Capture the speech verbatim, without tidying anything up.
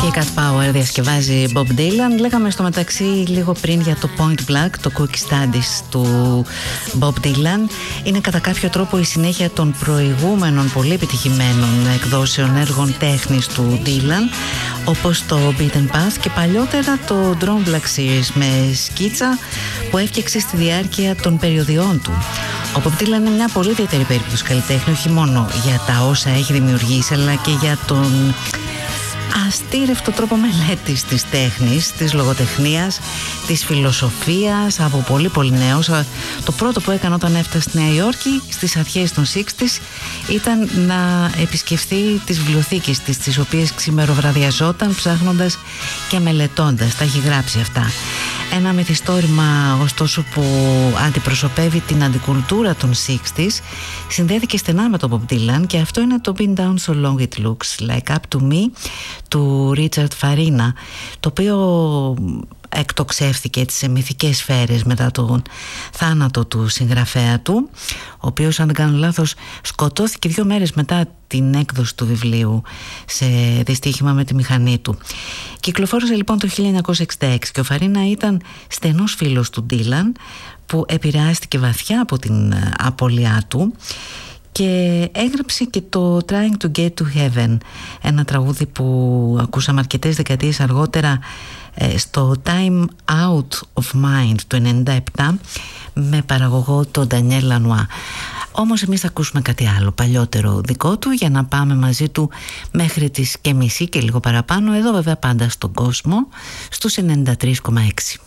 Cat Power διασκευάζει Bob Dylan. Λέγαμε στο μεταξύ λίγο πριν για το Point Blank, το Cookie Studies του Bob Dylan. Είναι κατά κάποιο τρόπο η συνέχεια των προηγούμενων πολύ επιτυχημένων εκδόσεων έργων τέχνης του Dylan, όπως το Beaten Path και παλιότερα το Drone Black Series με σκίτσα που έφτιαξε στη διάρκεια των περιοδιών του. Ο Bob Dylan είναι μια πολύ ιδιαίτερη περίπτωση καλλιτέχνη, όχι μόνο για τα όσα έχει δημιουργήσει, αλλά και για τον αστήρευτο τρόπο μελέτης της τέχνης, της λογοτεχνίας, της φιλοσοφίας από πολύ πολύ νέος. Το πρώτο που έκανε όταν έφτασε στη Νέα Υόρκη στις αρχές των εξήντα ήταν να επισκεφθεί τις βιβλιοθήκες της, τις οποίες ξημεροβραδιαζόταν ψάχνοντας και μελετώντας. Τα έχει γράψει αυτά. Ένα μυθιστόρημα ωστόσο που αντιπροσωπεύει την αντικουλτούρα των εξήντα συνδέθηκε στενά με τον Bob Dylan, και αυτό είναι το Been Down So Long It Looks Like Up To Me του Ρίτσαρντ Φαρίνα, το οποίο εκτοξεύθηκε έτσι σε μυθικές σφαίρες μετά τον θάνατο του συγγραφέα του, ο οποίος, αν δεν κάνω λάθος, σκοτώθηκε δύο μέρες μετά την έκδοση του βιβλίου σε δυστύχημα με τη μηχανή του. Κυκλοφόρησε λοιπόν το χίλια εννιακόσια εξήντα έξι και ο Φαρίνα ήταν στενός φίλος του Dylan, που επηρεάστηκε βαθιά από την απώλειά του και έγραψε και το Trying to Get to Heaven, ένα τραγούδι που ακούσαμε αρκετές δεκαετίες αργότερα στο Time Out of Mind του ενενήντα επτά με παραγωγό τον Ντανιέλ Λανουά. Όμως εμείς θα ακούσουμε κάτι άλλο παλιότερο δικό του, για να πάμε μαζί του μέχρι τις και μισή και λίγο παραπάνω, εδώ βέβαια πάντα στον κόσμο, στους ενενήντα τρία κόμμα έξι.